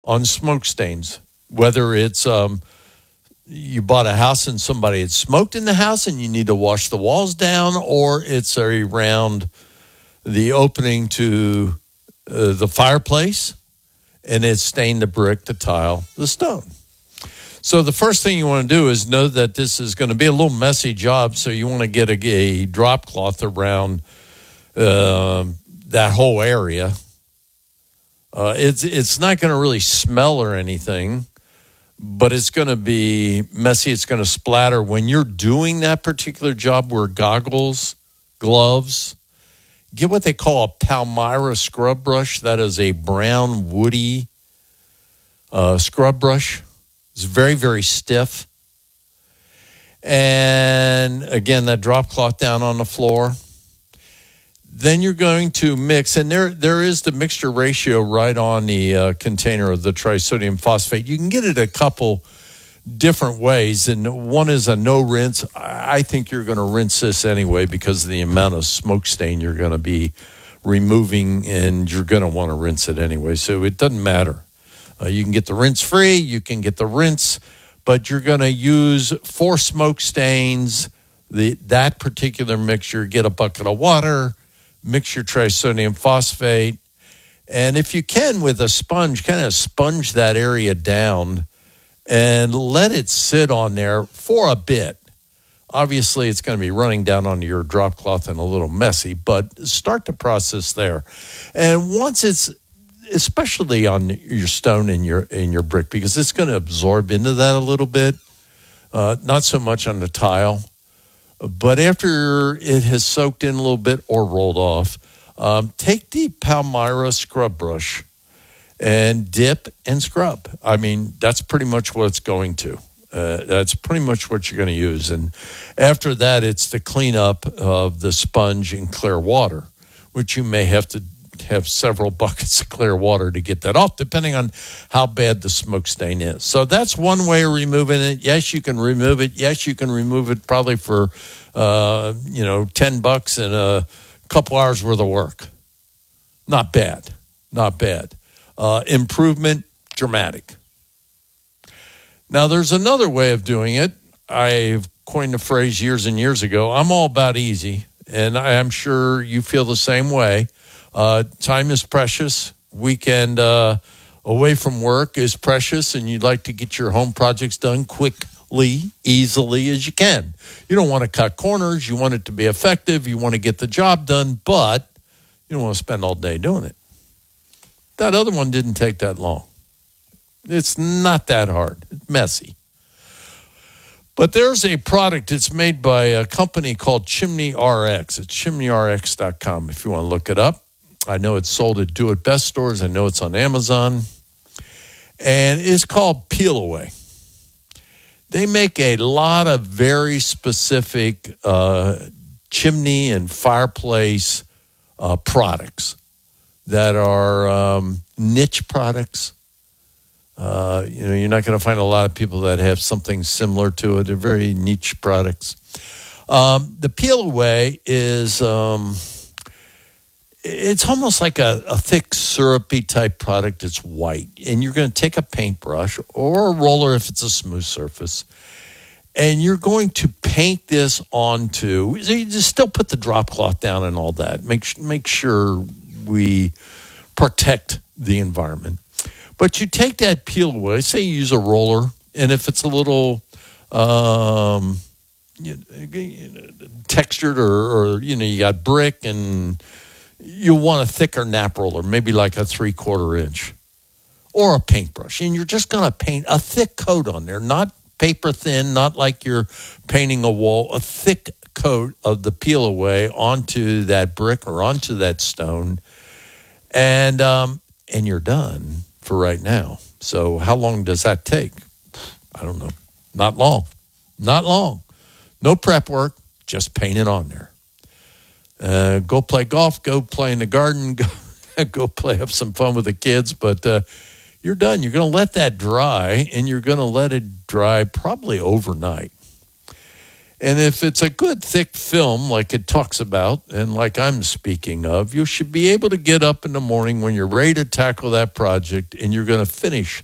on smoke stains, whether it's you bought a house and somebody had smoked in the house and you need to wash the walls down, or it's around the opening to the fireplace and it's stained the brick, the tile, the stone. So the first thing you want to do is know that this is going to be a little messy job, so you want to get a drop cloth around that whole area. It's not going to really smell or anything, but it's going to be messy. It's going to splatter. When you're doing that particular job, wear goggles, gloves. Get what they call a Palmyra scrub brush. That is a brown, woody scrub brush. It's very, very stiff. And again, that drop cloth down on the floor. Then you're going to mix, and there is the mixture ratio right on the container of the trisodium phosphate. You can get it a couple different ways, and one is a no rinse. I think you're going to rinse this anyway because of the amount of smoke stain you're going to be removing, and you're going to want to rinse it anyway. So it doesn't matter. You can get the rinse free, you can get the rinse, but you're going to use for smoke stains that particular mixture. Get a bucket of water, mix your trisodium phosphate, and if you can, with a sponge, kind of sponge that area down and let it sit on there for a bit. Obviously, it's going to be running down onto your drop cloth and a little messy, but start the process there. And once it's, especially on your stone and your brick, because it's going to absorb into that a little bit, not so much on the tile. But after it has soaked in a little bit or rolled off, take the Palmyra scrub brush and dip and scrub. I mean, that's pretty much what it's going to. That's pretty much what you're going to use. And after that, it's the cleanup of the sponge in clear water, which you may have to have several buckets of clear water to get that off, depending on how bad the smoke stain is. So that's one way of removing it. Yes, you can remove it. Yes, you can remove it probably for, $10 and a couple hours worth of work. Not bad. Not bad. Improvement, dramatic. Now, there's another way of doing it. I've coined the phrase years and years ago. I'm all about easy, and I'm sure you feel the same way. Time is precious. Weekend away from work is precious, and you'd like to get your home projects done quickly, easily as you can. You don't want to cut corners. You want it to be effective. You want to get the job done, but you don't want to spend all day doing it. That other one didn't take that long. It's not that hard. It's messy. But there's a product. It's made by a company called Chimney RX. It's chimneyrx.com if you want to look it up. I know it's sold at Do It Best stores. I know it's on Amazon. And it's called Peel Away. They make a lot of very specific chimney and fireplace products that are niche products. You're not going to find a lot of people that have something similar to it. They're very niche products. The Peel Away is... it's almost like a thick, syrupy type product. It's white. And you're going to take a paintbrush or a roller if it's a smooth surface, and you're going to paint this onto, so you just still put the drop cloth down and all that. Make sure we protect the environment. But you take that Peel Away, say you use a roller, and if it's a little textured or you got brick and... you'll want a thicker nap roller, maybe like a 3/4 inch, or a paintbrush. And you're just going to paint a thick coat on there, not paper thin, not like you're painting a wall, a thick coat of the Peel Away onto that brick or onto that stone. And you're done for right now. So how long does that take? I don't know. Not long. Not long. No prep work, just paint it on there. Go play golf, go play in the garden, go play, have some fun with the kids, but you're done. You're going to let that dry, and you're going to let it dry probably overnight. And if it's a good thick film like it talks about and like I'm speaking of, you should be able to get up in the morning when you're ready to tackle that project and you're going to finish